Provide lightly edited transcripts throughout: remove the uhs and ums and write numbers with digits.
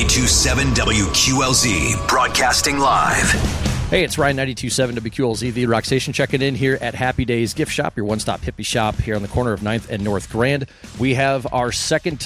92.7 WQLZ, broadcasting live. Hey, it's Ryan, 92.7 WQLZ, the rock station, checking in here at Happy Days Gift Shop, your one-stop hippie shop here on the corner of 9th and North Grand. We have our second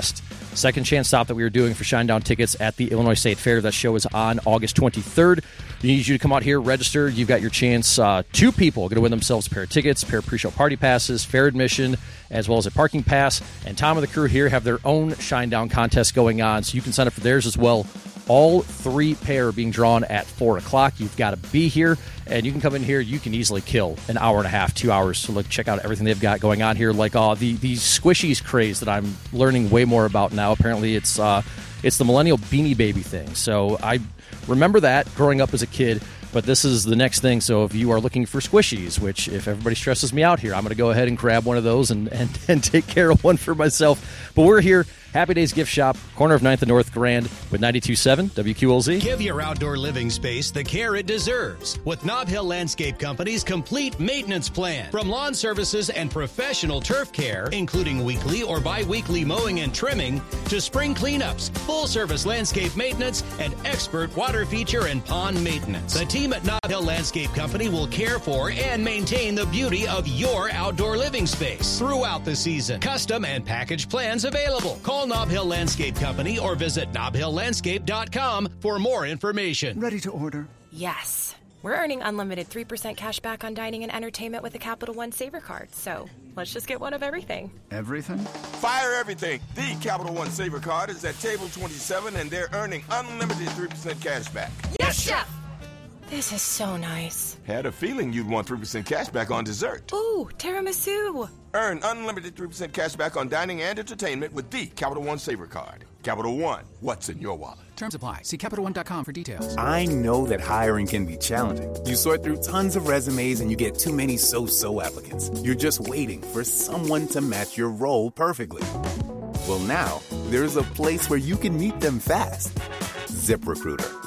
chance stop that we are doing for Shinedown tickets at the Illinois State Fair. That show is on August 23rd. We need you to come out here, register. You've got your chance. 2 people are going to win themselves a pair of tickets, a pair of pre-show party passes, fair admission, as well as a parking pass. And Tom and the crew here have their own Shinedown contest going on, so you can sign up for theirs as well. All 3 pair are being drawn at 4 o'clock. You've got to be here, and you can come in here. You can easily kill an hour and a half, 2 hours. So look, check out everything they've got going on here, like the Squishies craze that I'm learning way more about now. Apparently, it's the Millennial Beanie Baby thing. So I remember that growing up as a kid, but this is the next thing. So if you are looking for Squishies, which if everybody stresses me out here, I'm going to go ahead and grab one of those and take care of one for myself. But we're here. Happy Days Gift Shop, corner of 9th and North Grand with 92.7 WQLZ. Give your outdoor living space the care it deserves with Nob Hill Landscape Company's complete maintenance plan. From lawn services and professional turf care, including weekly or bi-weekly mowing and trimming, to spring cleanups, full-service landscape maintenance, and expert water feature and pond maintenance. The team at Nob Hill Landscape Company will care for and maintain the beauty of your outdoor living space throughout the season. Custom and package plans available. Call Nob Hill Landscape Company or visit nobhilllandscape.com for more information. Ready to order? Yes. We're earning unlimited 3% cash back on dining and entertainment with a Capital One Saver card. So let's just get one of everything. Everything? Fire everything. The Capital One Saver card is at table 27, and they're earning unlimited 3% cash back. Yes, Chef! This is so nice. Had a feeling you'd want 3% cash back on dessert. Ooh, tiramisu. Earn unlimited 3% cash back on dining and entertainment with the Capital One Saver card. Capital One, what's in your wallet? Terms apply. See CapitalOne.com for details. I know that hiring can be challenging. You sort through tons of resumes and you get too many so-so applicants. You're just waiting for someone to match your role perfectly. Well, now, there's a place where you can meet them fast. ZipRecruiter.